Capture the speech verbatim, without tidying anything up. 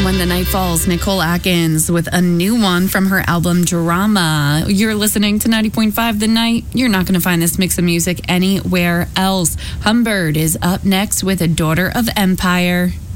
When the Night Falls, Nicole Atkins with a new one from her album Drama. You're listening to ninety point five The Night. You're not going to find this mix of music anywhere else. Humbird is up next with A Daughter of Empire.